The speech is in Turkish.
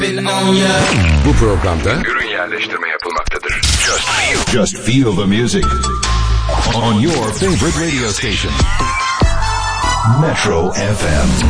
Bu programda ürün yerleştirme yapılmaktadır. Just feel the music on your favorite radio station. Metro FM.